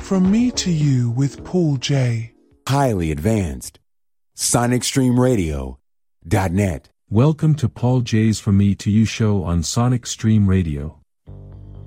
From Me to You with Paul J. Highly advanced. SonicStreamRadio.net. Welcome to Paul J's From Me to You show on Sonic Stream Radio.